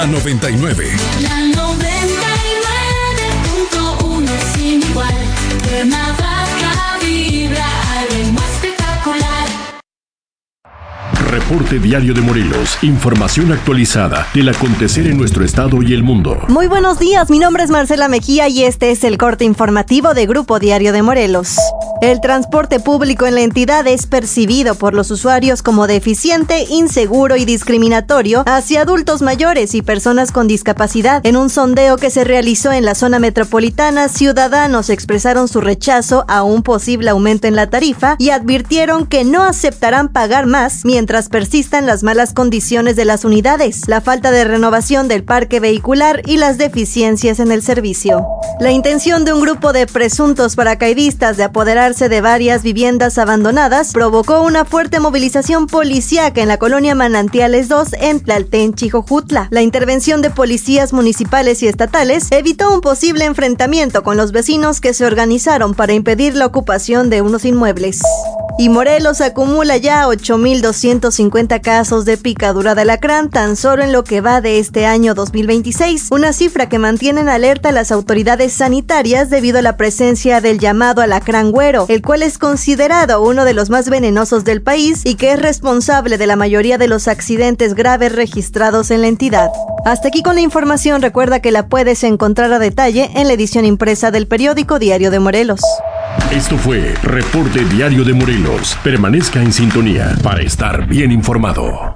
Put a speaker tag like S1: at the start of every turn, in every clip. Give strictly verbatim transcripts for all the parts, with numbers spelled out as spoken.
S1: noventa y nueve.
S2: La noventa y nueve punto uno sin igual. Cuernavaca vibra al ritmo espectacular.
S3: Reporte Diario de Morelos. Información actualizada del acontecer en nuestro estado y el mundo.
S4: Muy buenos días, mi nombre es Marcela Mejía y este es el corte informativo de Grupo Diario de Morelos. El transporte público en la entidad es percibido por los usuarios como deficiente, inseguro y discriminatorio hacia adultos mayores y personas con discapacidad. En un sondeo que se realizó en la zona metropolitana, ciudadanos expresaron su rechazo a un posible aumento en la tarifa y advirtieron que no aceptarán pagar más mientras persistan las malas condiciones de las unidades, la falta de renovación del parque vehicular y las deficiencias en el servicio. La intención de un grupo de presuntos paracaidistas de apoderarse de varias viviendas abandonadas provocó una fuerte movilización policíaca en la colonia Manantiales dos en Tlaltenchi, Jojutla. La intervención de policías municipales y estatales evitó un posible enfrentamiento con los vecinos que se organizaron para impedir la ocupación de unos inmuebles. Y Morelos acumula ya ocho mil doscientos cincuenta casos de picadura de alacrán tan solo en lo que va de este año dos mil veintiséis, una cifra que mantiene en alerta a las autoridades sanitarias debido a la presencia del llamado alacrán güero, el cual es considerado uno de los más venenosos del país y que es responsable de la mayoría de los accidentes graves registrados en la entidad. Hasta aquí con la información, recuerda que la puedes encontrar a detalle en la edición impresa del periódico Diario de Morelos.
S3: Esto fue Reporte Diario de Morelos. Permanezca en sintonía para estar bien informado.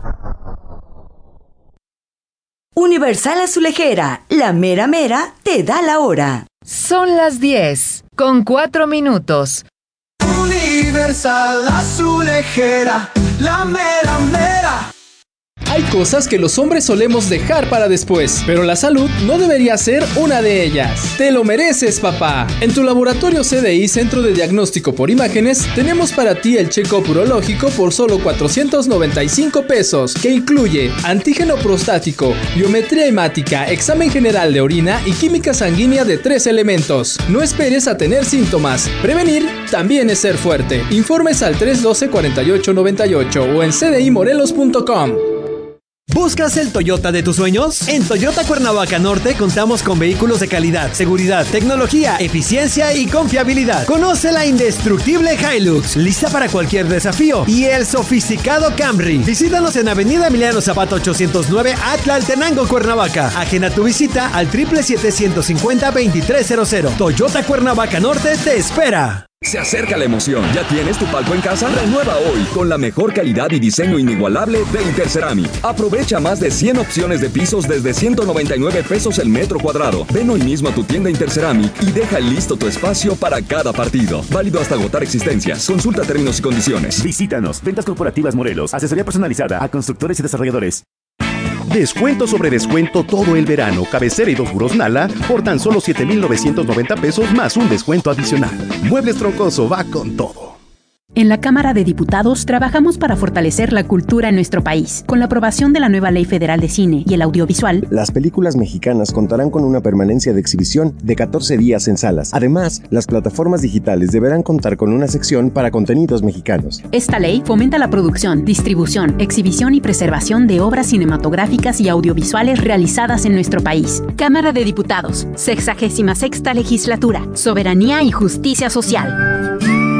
S5: Universal Azulejera, la mera mera te da la hora.
S6: Son las diez, con cuatro minutos.
S7: Universal Azulejera, la mera mera.
S8: Hay cosas que los hombres solemos dejar para después, pero la salud no debería ser una de ellas. Te lo mereces, papá. En tu laboratorio C D I, Centro de Diagnóstico por Imágenes, tenemos para ti el check-up urológico por solo cuatrocientos noventa y cinco pesos, que incluye antígeno prostático, biometría hemática, examen general de orina y química sanguínea de tres elementos. No esperes a tener síntomas. Prevenir también es ser fuerte. Informes al tres uno dos, cuatro ocho nueve ocho o en c d i morelos punto com.
S9: ¿Buscas el Toyota de tus sueños? En Toyota Cuernavaca Norte contamos con vehículos de calidad, seguridad, tecnología, eficiencia y confiabilidad. Conoce la indestructible Hilux, lista para cualquier desafío, y el sofisticado Camry. Visítanos en Avenida Emiliano Zapata ochocientos nueve, Atlaltenango, Cuernavaca. Agenda tu visita al triple siete ciento cincuenta veintitrés cero cero. Toyota Cuernavaca Norte te espera.
S10: Se acerca la emoción. ¿Ya tienes tu palco en casa? Renueva hoy con la mejor calidad y diseño inigualable de Interceramic. Aprovecha más de cien opciones de pisos desde ciento noventa y nueve pesos el metro cuadrado. Ven hoy mismo a tu tienda Interceramic y deja listo tu espacio para cada partido. Válido hasta agotar existencias. Consulta términos y condiciones.
S11: Visítanos. Ventas Corporativas Morelos. Asesoría personalizada a constructores y desarrolladores. Descuento sobre descuento todo el verano. Cabecera y dos burós Nala por tan solo siete mil novecientos noventa pesos más un descuento adicional. Muebles Troncoso va con todo.
S12: En la Cámara de Diputados trabajamos para fortalecer la cultura en nuestro país. Con la aprobación de la nueva Ley Federal de Cine y el Audiovisual,
S13: las películas mexicanas contarán con una permanencia de exhibición de catorce días en salas. Además, las plataformas digitales deberán contar con una sección para contenidos mexicanos.
S12: Esta ley fomenta la producción, distribución, exhibición y preservación de obras cinematográficas y audiovisuales realizadas en nuestro país. Cámara de Diputados, sexagésima sexta legislatura, soberanía y justicia social.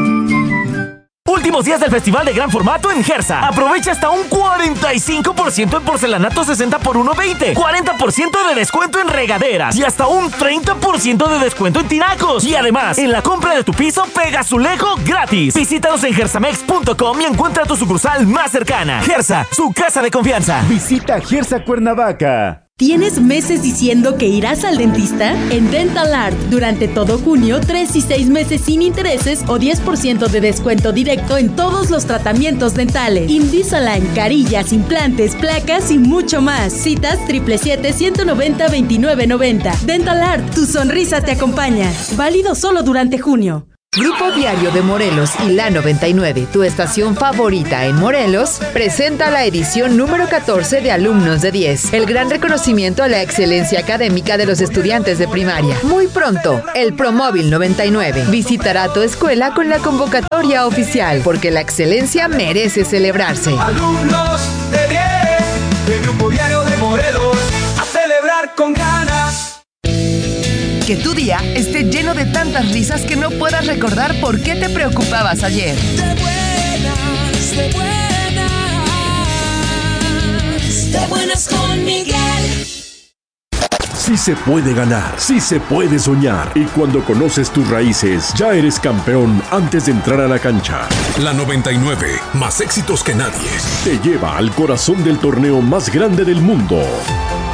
S14: Últimos días del Festival de Gran Formato en Gersa. Aprovecha hasta un cuarenta y cinco por ciento en porcelanato sesenta por uno veinte, cuarenta por ciento de descuento en regaderas y hasta un treinta por ciento de descuento en tinacos. Y además, en la compra de tu piso, pega azulejo gratis. Visítanos en gersamex punto com y encuentra tu sucursal más cercana. Gersa, su casa de confianza.
S11: Visita Gersa Cuernavaca.
S15: ¿Tienes meses diciendo que irás al dentista? En Dental Art, durante todo junio, tres y seis meses sin intereses o diez por ciento de descuento directo en todos los tratamientos dentales. Invisalign, carillas, implantes, placas y mucho más. Citas siete siete siete, ciento noventa, veintinueve noventa. Dental Art, tu sonrisa te acompaña. Válido solo durante junio.
S6: Grupo Diario de Morelos y La noventa y nueve, tu estación favorita en Morelos, presenta la edición número catorce de Alumnos de diez, el gran reconocimiento a la excelencia académica de los estudiantes de primaria. Muy pronto, el Promóvil noventa y nueve visitará tu escuela con la convocatoria oficial, porque la excelencia merece celebrarse.
S7: Alumnos de diez, de Grupo Diario de Morelos, hace jugar con ganas.
S1: Que tu día esté lleno de tantas risas que no puedas recordar por qué te preocupabas ayer.
S2: De buenas, de buenas, de buenas con Miguel.
S3: Sí se puede ganar, sí se puede soñar. Y cuando conoces tus raíces, ya eres campeón antes de entrar a la cancha.
S16: La noventa y nueve, más éxitos que nadie.
S3: Te lleva al corazón del torneo más grande del mundo.